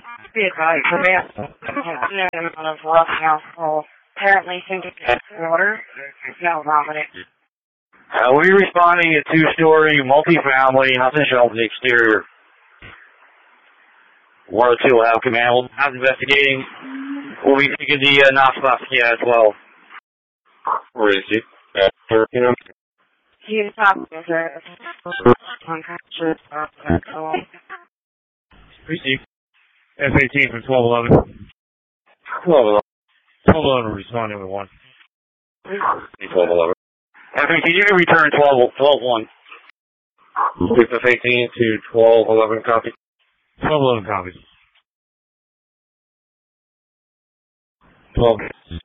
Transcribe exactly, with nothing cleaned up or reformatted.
Be advised, the man of rough household apparently think it's water. No vomiting. Uh, we're responding to two-story multifamily house and shelter exterior. one oh two will have command. House investigating. We'll be taking the uh, Nosfoskia as well. Where is he? Uh, you know. He's talking to her. Receive. F eighteen from twelve eleven. twelve eleven. twelve eleven responding with one. twelve eleven. F eighteen, you can return twelve one. F eighteen to twelve eleven copy. twelve eleven copies. twelve